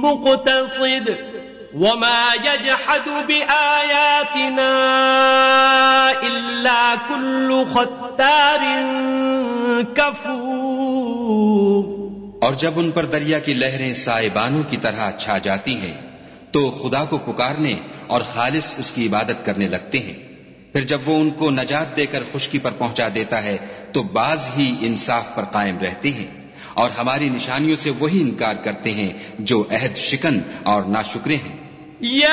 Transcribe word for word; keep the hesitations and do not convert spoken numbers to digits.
मुक़तसिद वमा यजहदु बिआयातिना इल्ला कुल्लु खत्तारिन कफूर। और जब उन पर दरिया की लहरें साइबानों की तरह छा जाती हैं तो खुदा को पुकारने और खालिस उसकी इबादत करने लगते हैं। फिर जब वो उनको नजात देकर खुशकी पर पहुंचा देता है तो बाज ही इंसाफ पर कायम रहते हैं और हमारी निशानियों से वही इनकार करते हैं जो अहद शिकन और नाशुक्रे हैं।